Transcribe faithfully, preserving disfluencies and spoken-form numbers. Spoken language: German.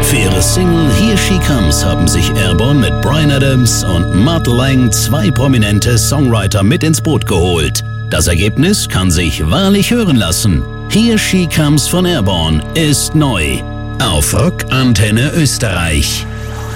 Für ihre Single Here She Comes haben sich Airborne mit Bryan Adams und Mutt Lange zwei prominente Songwriter mit ins Boot geholt. Das Ergebnis kann sich wahrlich hören lassen. Here She Comes von Airborne ist neu auf Rock Antenne Österreich.